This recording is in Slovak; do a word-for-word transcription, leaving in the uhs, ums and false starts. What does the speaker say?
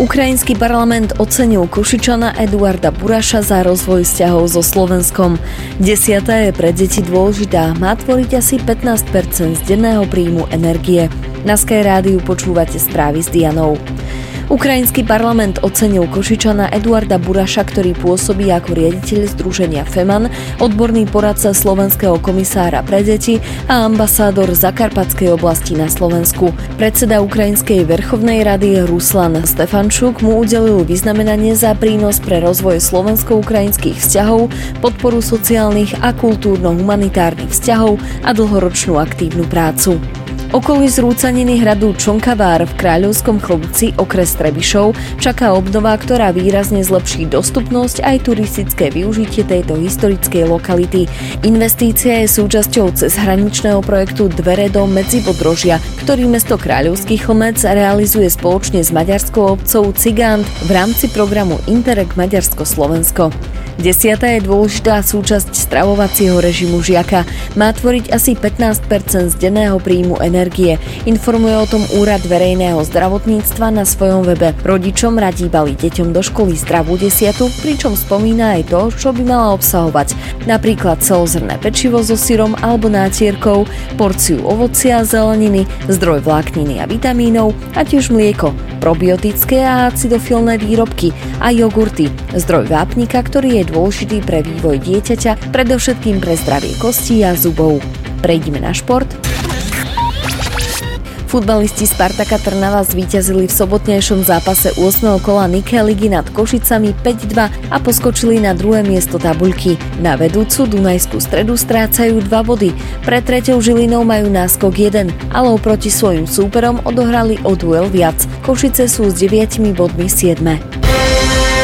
Ukrajinský parlament ocenil Košičana Eduarda Buraša za rozvoj vzťahov so Slovenskom. Desiata je pre deti dôležitá, má tvoriť asi pätnásť percent z denného príjmu energie. Na Sky Rádiu počúvate správy s Dianou. Ukrajinský parlament ocenil Košičana Eduarda Buraša, ktorý pôsobí ako riaditeľ združenia FEMAN, odborný poradca slovenského komisára pre deti a ambasádor Zakarpatskej oblasti na Slovensku. Predseda Ukrajinskej verchovnej rady Ruslan Stefančuk mu udelil vyznamenanie za prínos pre rozvoj slovensko-ukrajinských vzťahov, podporu sociálnych a kultúrno-humanitárnych vzťahov a dlhoročnú aktívnu prácu. Okolí zrúcaniny hradu Čonkavár v Kráľovskom Chlumci, okres Trebišov, čaká obnova, ktorá výrazne zlepší dostupnosť aj turistické využitie tejto historickej lokality. Investícia je súčasťou cezhraničného projektu Dvere do Medzibodrožia, ktorý mesto Kráľovský Chlmec realizuje spoločne s maďarskou obcou Cigant v rámci programu Interreg Maďarsko-Slovensko. Desiata je dôležitá súčasť stravovacieho režimu žiaka. Má tvoriť asi pätnásť percent z denného príjmu energie. Informuje o tom Úrad verejného zdravotníctva na svojom webe. Rodičom radí baliť deťom do školy zdravú desiatu, pričom spomína aj to, čo by mala obsahovať. Napríklad celozrnné pečivo so syrom alebo nátierkou, porciu ovocia a zeleniny, zdroj vlákniny a vitamínov a tiež mlieko, probiotické a acidofilné výrobky a jogurty, zdroj vápnika, ktorý je dôležitý pre vývoj dieťaťa, predovšetkým pre zdravie kostí a zubov. Prejdime na šport. Futbalisti Spartaka Trnava zvíťazili v sobotnejšom zápase ôsmeho kola Nike ligy nad Košicami päť dva a poskočili na druhé miesto tabuľky. Na vedúcu Dunajskú Stredu strácajú dva body. Pre treťou Žilinou majú náskok jeden, ale oproti svojim súperom odohrali o duel viac. Košice sú s deviatimi bodmi siedme.